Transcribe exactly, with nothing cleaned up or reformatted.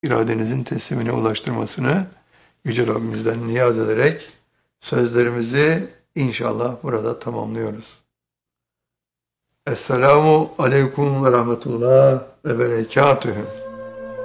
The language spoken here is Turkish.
iradenizin teslimine ulaştırmasını Yüce Rabbimizden niyaz ederek sözlerimizi inşallah burada tamamlıyoruz. Esselamu Aleyküm ve Rahmetullah ve Berekatühü.